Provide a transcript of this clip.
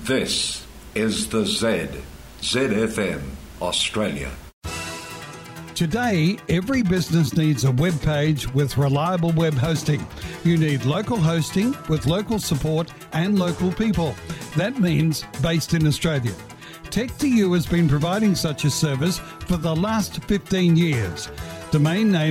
This is the ZFM Australia. Today, every business needs a web page with reliable web hosting. You need local hosting with local support and local people. That means based in Australia. Tech2U has been providing such a service for the last 15 years. Domain name